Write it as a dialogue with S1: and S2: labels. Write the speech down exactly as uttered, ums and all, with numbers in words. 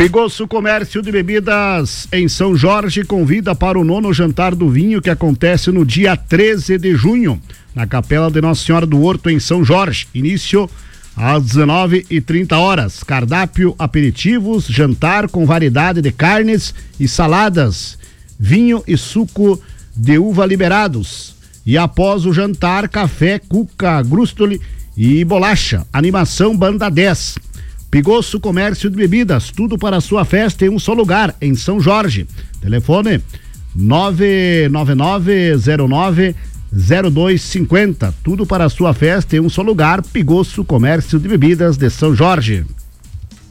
S1: Pigosso Comércio de Bebidas em São Jorge convida para o nono jantar do vinho que acontece no dia treze de junho, na Capela de Nossa Senhora do Horto em São Jorge. Início às dezenove e trinta horas. Cardápio, aperitivos, jantar com variedade de carnes e saladas, vinho e suco de uva liberados. E após o jantar, café, cuca, grústoli e bolacha. Animação Banda dez. Pigosso Comércio de Bebidas, tudo para a sua festa em um só lugar, em São Jorge. Telefone nove nove nove zero nove zero dois cinco zero. Tudo para a sua festa em um só lugar, Pigosso Comércio de Bebidas de São Jorge.